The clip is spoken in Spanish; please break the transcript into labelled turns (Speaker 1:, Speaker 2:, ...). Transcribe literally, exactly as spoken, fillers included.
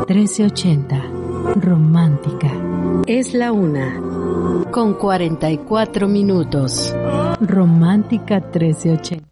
Speaker 1: trece ochenta. Romántica.
Speaker 2: Es la una, con cuarenta y cuatro minutos.
Speaker 1: Romántica trece ochenta.